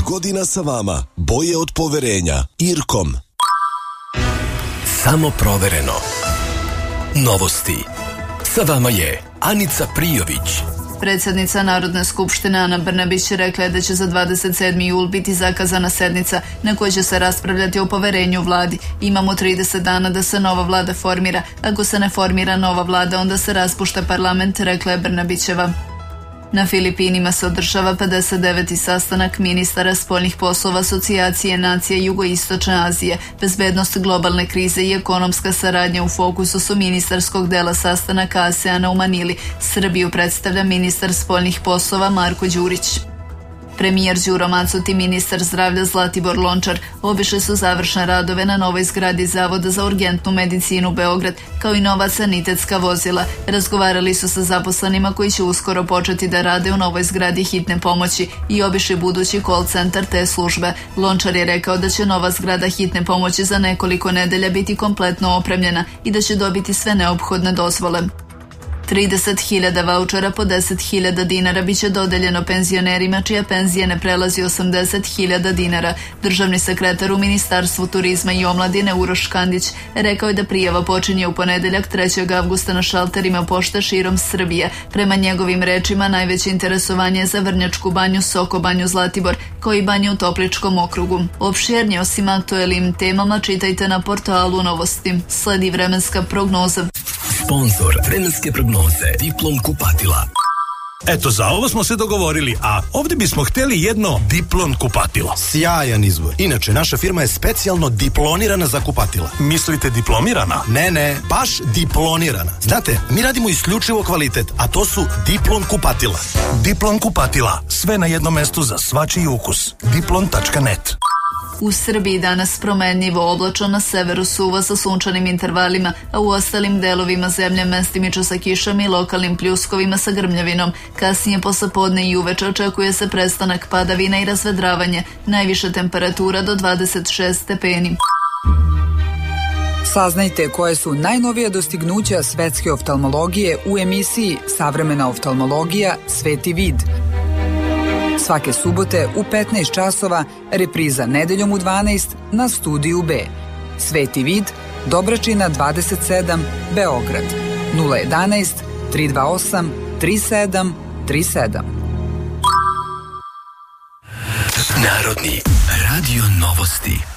godina sa vama. Boje od poverenja. Irkom. Samo provereno. Novosti. Sa vama je Anica Prijović. Predsjednica Narodne skupštine Ana Brnabić rekla je da će za 27. jul biti zakazana sednica na kojoj će se raspravljati o poverenju vladi. Imamo 30 dana da se nova vlada formira. Ako se ne formira nova vlada, onda se raspušta parlament, rekla je Brnabićeva. Na Filipinima se održava 59. sastanak ministara spoljnih poslova Asocijacije nacija Jugoistočne Azije. Bezbednost globalne krize i ekonomska saradnja u fokusu su ministarskog dela sastanaka ASEANA u Manili. Srbiju predstavlja ministar spoljnih poslova Marko Đurić. Premijer Đuro Macuti i ministar zdravlja Zlatibor Lončar obišli su završne radove na novoj zgradi Zavoda za urgentnu medicinu Beograd, kao i nova sanitetska vozila. Razgovarali su sa zaposlenima koji će uskoro početi da rade u novoj zgradi hitne pomoći i obišli budući call centar te službe. Lončar je rekao da će nova zgrada hitne pomoći za nekoliko nedelja biti kompletno opremljena i da će dobiti sve neophodne dozvole. 30.000 vaučera po 10.000 dinara biće dodeljeno penzionerima čija penzija ne prelazi 80.000 dinara. Državni sekretar u Ministarstvu turizma i omladine Uroš Kandić rekao je da prijava počinje u ponedeljak 3. avgusta na šalterima pošte širom Srbije. Prema njegovim rečima najveće interesovanje je za Vrnjačku banju, Soko banju Zlatibor, kao i banju u Topličkom okrugu. Opširnije osim aktuelnim temama čitajte na portalu Novosti. Sledi vremenska prognoza. Sponzor vremenske prognoze Diplom kupatila. Eto, za ovo smo se dogovorili, a ovdje bismo htjeli jedno Diplom kupatilo. Sjajan izbor. Inače, naša firma je specijalno diplonirana za kupatila. Mislite diplomirana? Ne, baš diplonirana. Znate, mi radimo isključivo kvalitet, a to su Diplom kupatila. Diplom kupatila. Sve na jednom mestu za svačiji ukus. Diplom.net. U Srbiji danas promenljivo, oblačno, na severu suvo sa sunčanim intervalima, a u ostalim delovima zemlje mestimično sa kišom i lokalnim pljuskovima sa grmljavinom. Kasnije poslepodne i uveče očekuje se prestanak padavina i razvedravanje. Najviša temperatura do 26 stepeni. Saznajte koje su najnovije dostignuća svetske oftalmologije u emisiji Savremena oftalmologija – Sveti vid. Svake subote u 15 časova, repriza nedeljom u 12 na Studiju B. Sveti vid, Dobračina 27, Beograd. 011 328 3737. Narodni radio novosti.